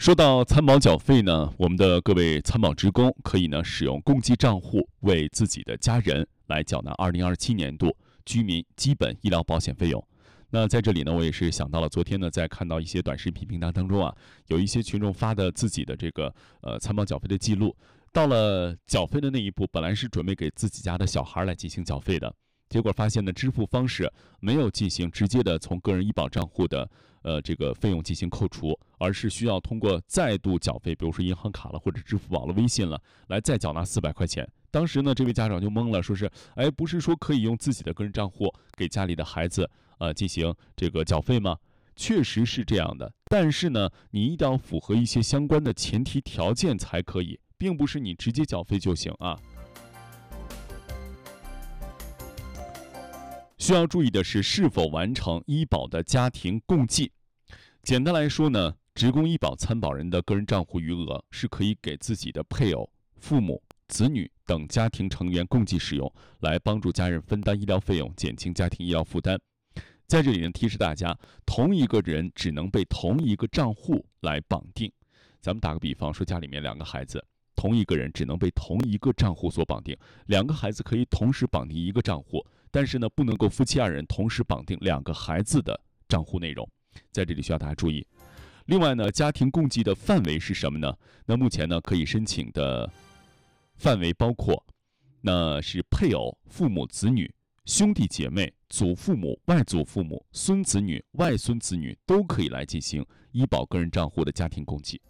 说到参保缴费呢，我们的各位参保职工可以呢使用共济账户为自己的家人来缴纳2027年度居民基本医疗保险费用。那在这里呢，我也是想到了昨天呢，在看到一些短视频平台当中啊，有一些群众发的自己的这个参保缴费的记录，到了缴费的那一步，本来是准备给自己家的小孩来进行缴费的，结果发现呢，支付方式没有进行直接的从个人医保账户的这个费用进行扣除，而是需要通过再度缴费，比如说银行卡了或者支付宝了、微信了，来再缴纳400块钱。当时呢，这位家长就懵了，说是，不是说可以用自己的个人账户给家里的孩子进行这个缴费吗？确实是这样的，但是呢，你一定要符合一些相关的前提条件才可以，并不是你直接缴费就行啊。需要注意的是否完成医保的家庭共济。简单来说呢，职工医保参保人的个人账户余额是可以给自己的配偶、父母、子女等家庭成员共济使用，来帮助家人分担医疗费用，减轻家庭医疗负担。在这里呢，提示大家，同一个人只能被同一个账户来绑定。咱们打个比方说，家里面2个孩子，同一个人只能被同一个账户所绑定，2个孩子可以同时绑定一个账户，但是呢，不能够夫妻2人同时绑定2个孩子的账户内容，在这里需要大家注意。另外呢，家庭共济的范围是什么呢？那目前呢，可以申请的范围包括，那是配偶、父母、子女、兄弟姐妹、祖父母、外祖父母、孙子女、外孙子女都可以来进行医保个人账户的家庭共济。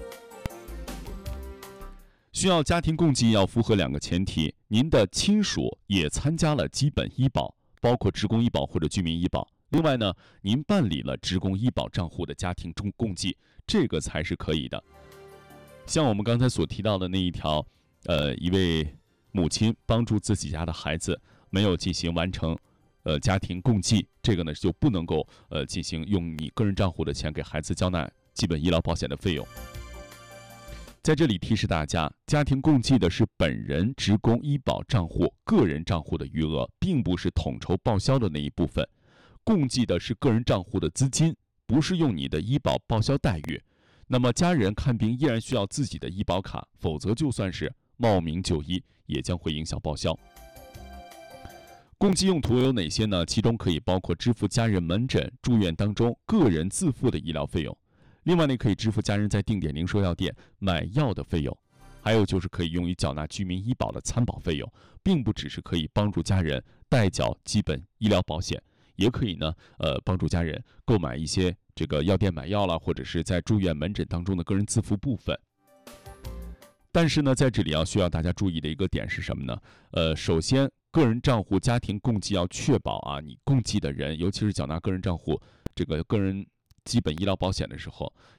需要家庭共济要符合2个前提：您的亲属也参加了基本医保，包括职工医保或者居民医保。另外呢，您办理了职工医保账户的家庭共济，这个才是可以的。像我们刚才所提到的那一条，一位母亲帮助自己家的孩子没有进行完成家庭共济，这个呢就不能够进行用你个人账户的钱给孩子交纳基本医疗保险的费用。在这里提示大家，家庭共济的是本人职工医保账户个人账户的余额，并不是统筹报销的那一部分。共济的是个人账户的资金，不是用你的医保报销待遇。那么家人看病依然需要自己的医保卡，否则就算是冒名就医，也将会影响报销。共济用途有哪些呢？其中可以包括支付家人门诊、住院当中个人自付的医疗费用，另外呢，可以支付家人在定点零售药店买药的费用，还有就是可以用于缴纳居民医保的参保费用，并不只是可以帮助家人代缴基本医疗保险，也可以呢，帮助家人购买一些这个药店买药了，或者是在住院门诊当中的个人自付部分。但是呢，在这里需要大家注意的一个点是什么呢？首先，个人账户家庭共济要确保啊，你共济的人，尤其是缴纳个人账户这个个人基本医疗保险的时候，